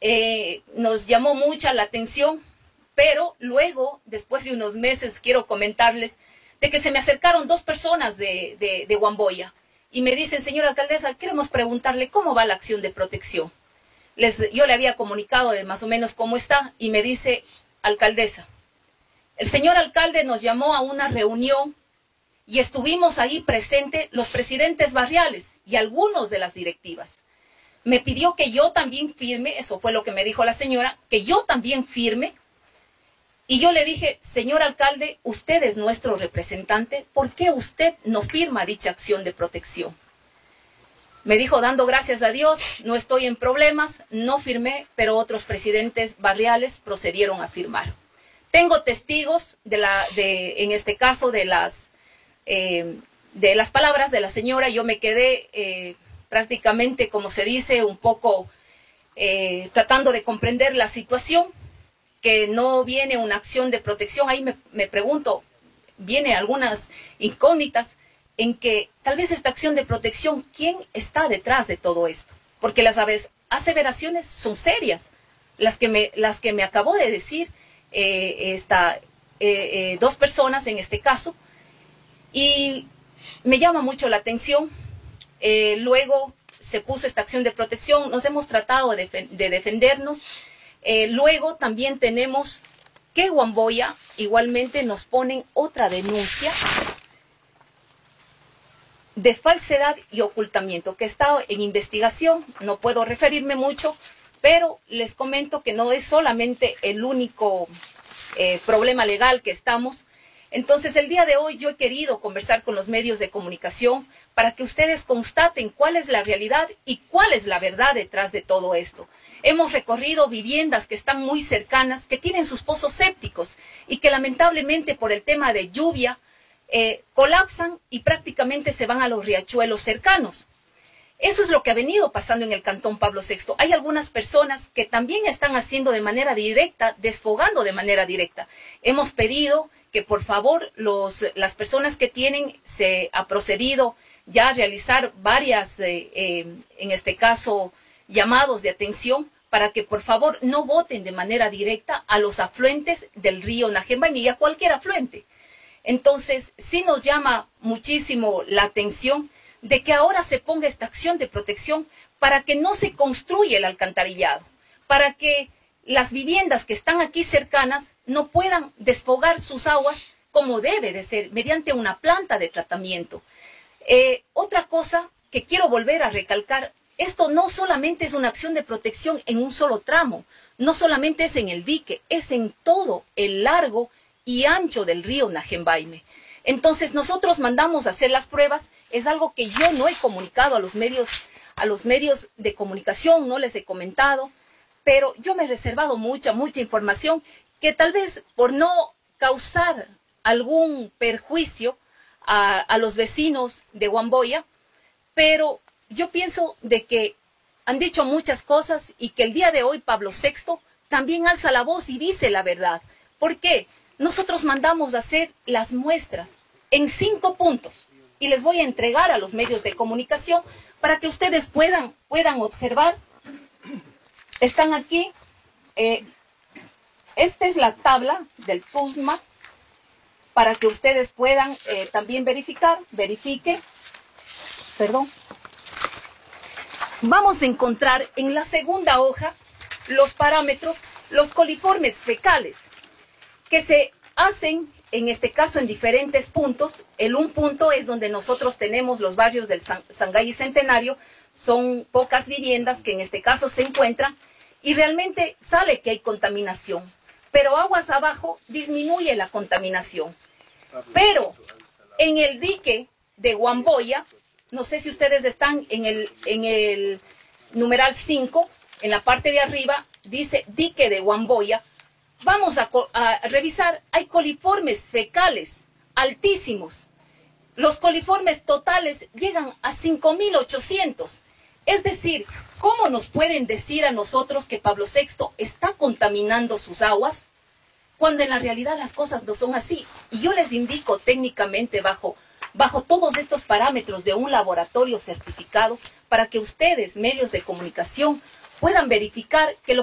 nos llamó mucha la atención, pero luego, después de unos meses, quiero comentarles de que se me acercaron dos personas de Huamboya y me dicen, señora alcaldesa, queremos preguntarle cómo va la acción de protección. Yo le había comunicado de más o menos cómo está y me dice, alcaldesa, el señor alcalde nos llamó a una reunión y estuvimos ahí presentes los presidentes barriales y algunos de las directivas. Me pidió que yo también firme, eso fue lo que me dijo la señora, que yo también firme. Y yo le dije, señor alcalde, usted es nuestro representante, ¿por qué usted no firma dicha acción de protección? Me dijo, dando gracias a Dios, no estoy en problemas, no firmé, pero otros presidentes barriales procedieron a firmar. Tengo testigos en este caso de las palabras de la señora. Yo me quedé prácticamente, como se dice, un poco tratando de comprender la situación, que no viene una acción de protección. Ahí me pregunto, viene algunas incógnitas en que tal vez esta acción de protección, ¿quién está detrás de todo esto? Porque las aseveraciones son serias, las que me acabó de decir dos personas en este caso, y me llama mucho la atención. Luego se puso esta acción de protección, nos hemos tratado de defendernos. Luego también tenemos que Huamboya igualmente nos ponen otra denuncia de falsedad y ocultamiento que está en investigación. No puedo referirme mucho, pero les comento que no es solamente el único problema legal que estamos. Entonces, el día de hoy yo he querido conversar con los medios de comunicación para que ustedes constaten cuál es la realidad y cuál es la verdad detrás de todo esto. Hemos recorrido viviendas que están muy cercanas, que tienen sus pozos sépticos y que lamentablemente por el tema de lluvia colapsan y prácticamente se van a los riachuelos cercanos. Eso es lo que ha venido pasando en el Cantón Pablo VI. Hay algunas personas que también están haciendo de manera directa, desfogando de manera directa. Hemos pedido que por favor las personas que se ha procedido ya a realizar varias, en este caso, llamados de atención para que por favor no voten de manera directa a los afluentes del río Najembaimi y a cualquier afluente. Entonces, sí nos llama muchísimo la atención de que ahora se ponga esta acción de protección para que no se construya el alcantarillado, para que las viviendas que están aquí cercanas no puedan desfogar sus aguas como debe de ser, mediante una planta de tratamiento. Otra cosa que quiero volver a recalcar, esto no solamente es una acción de protección en un solo tramo, no solamente es en el dique, es en todo el largo y ancho del río Najembaimi. Entonces nosotros mandamos a hacer las pruebas, es algo que yo no he comunicado a los medios de comunicación, no les he comentado, pero yo me he reservado mucha información que tal vez por no causar algún perjuicio a los vecinos de Huamboya, pero yo pienso de que han dicho muchas cosas y que el día de hoy Pablo VI también alza la voz y dice la verdad. ¿Por qué? Nosotros mandamos a hacer las muestras en 5 puntos y les voy a entregar a los medios de comunicación para que ustedes puedan observar. Están aquí. Esta es la tabla del TUSMA para que ustedes puedan también verifiquen. Perdón. Vamos a encontrar en la segunda hoja los parámetros, los coliformes fecales, que se hacen, en este caso, en diferentes puntos. Un punto es donde nosotros tenemos los barrios del Sangay y Centenario, son pocas viviendas que en este caso se encuentran, y realmente sale que hay contaminación, pero aguas abajo disminuye la contaminación. Pero en el dique de Huamboya, no sé si ustedes están en el numeral 5, en la parte de arriba, dice dique de Huamboya. Vamos a revisar, hay coliformes fecales altísimos. Los coliformes totales llegan a 5.800. Es decir, ¿cómo nos pueden decir a nosotros que Pablo VI está contaminando sus aguas cuando en la realidad las cosas no son así? Y yo les indico técnicamente bajo todos estos parámetros de un laboratorio certificado para que ustedes, medios de comunicación, puedan verificar que lo